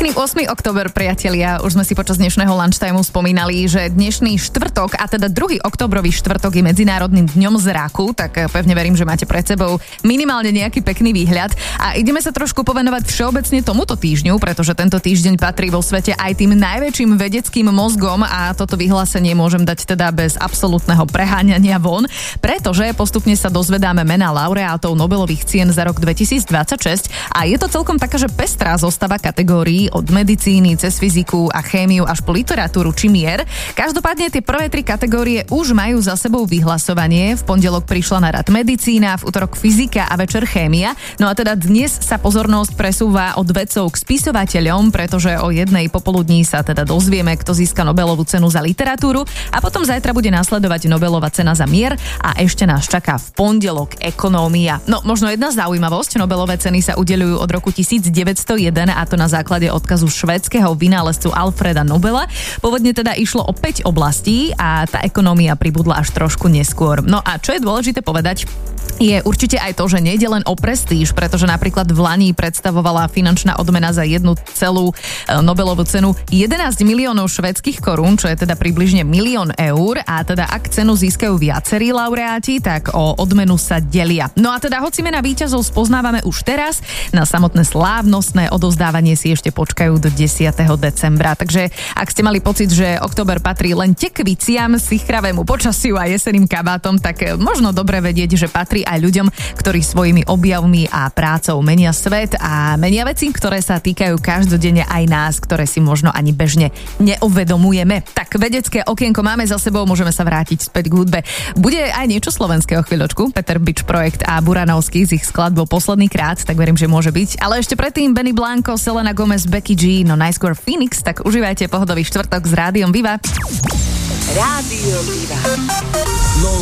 Pekný 8. október, priatelia. Už sme si počas dnešného lunchtimeu spomínali, že dnešný štvrtok, a teda 2. októbrový štvrtok je Medzinárodným dňom zraku, tak pevne verím, že máte pred sebou minimálne nejaký pekný výhľad. A ideme sa trošku povenovať všeobecne tomuto týždňu, pretože tento týždeň patrí vo svete aj tým najväčším vedeckým mozgom a toto vyhlásenie môžem dať teda bez absolútneho preháňania von, pretože postupne sa dozvedáme mená laureátov Nobelových cien za rok 2026 a je to celkom taká, že pestrá zostava kategórií od medicíny cez fyziku a chémiu až po literatúru či mier. Každopádne tie prvé 3 kategórie už majú za sebou vyhlasovanie. V pondelok prišla na rad medicína, v utorok fyzika a večer chémia. No a teda dnes sa pozornosť presúva od vedcov k spisovateľom, pretože o 1:00 popoludní sa teda dozvieme, kto získa Nobelovú cenu za literatúru a potom zajtra bude nasledovať Nobelova cena za mier a ešte nás čaká v pondelok ekonómia. No možno jedna zaujímavosť, Nobelové ceny sa udeľujú od roku 1901 a to na základe odkazu švédskeho vynálezcu Alfreda Nobela. Pôvodne teda išlo o 5 oblastí a tá ekonómia pribudla až trošku neskôr. No a čo je dôležité povedať, je určite aj to, že nejde len o prestíž, pretože napríklad v lani predstavovala finančná odmena za jednu celú Nobelovú cenu 11 miliónov švédskych korún, čo je teda približne 1 000 000 eur a teda ak cenu získajú viacerí laureáti, tak o odmenu sa delia. No a teda hoci mená víťazov spoznávame už teraz, na samotné slávnostné odovzdávanie si ešte počkajú do 10. decembra. Takže ak ste mali pocit, že október patrí len tekviciam, sichravému počasiu a jeseným kabátom, tak možno dobre vedieť, že patrí aj ľuďom, ktorí svojimi objavmi a prácou menia svet a menia veci, ktoré sa týkajú každodenne aj nás, ktoré si možno ani bežne neuvedomujeme. Tak vedecké okienko máme za sebou, môžeme sa vrátiť späť k hudbe. Bude aj niečo slovenského chvíľočku, Peter Bič projekt a Buranovský z ich skladbou Posledný krát, tak verím, že môže byť. Ale ešte predtým Benny Blanco, Selena Gomez, Becky G, no najskôr Phoenix, tak užívajte pohodový štvrtok s Rádiom Viva. Rádio Viva.